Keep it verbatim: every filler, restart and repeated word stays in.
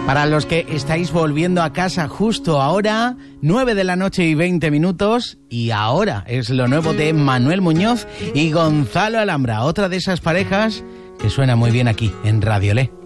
Para los que estáis volviendo a casa justo ahora, nueve de la noche y veinte minutos, y ahora es lo nuevo de Manuel Muñoz y Gonzalo Alhambra, otra de esas parejas que suena muy bien aquí en Radio Le.